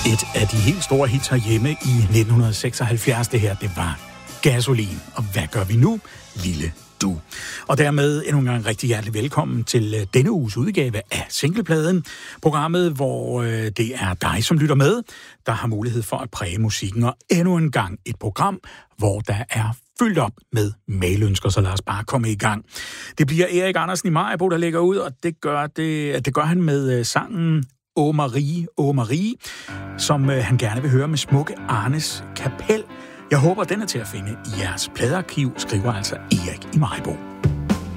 Et af de helt store hits herhjemme i 1976, det her, det var Gasolin. Og hvad gør vi nu, lille du? Og dermed endnu en gang rigtig hjertelig velkommen til denne uges udgave af Singlepladen. Programmet, hvor det er dig, som lytter med, der har mulighed for at præge musikken. Og endnu en gang et program, hvor der er fyldt op med mailønsker, så lad os bare komme i gang. Det bliver Erik Andersen i Maribo, der lægger ud, og det gør han med sangen Åh Marie, som han gerne vil høre med smukke Arnes Kapel. Jeg håber, den er til at finde i jeres pladearkiv, skriver altså Erik i Maribo.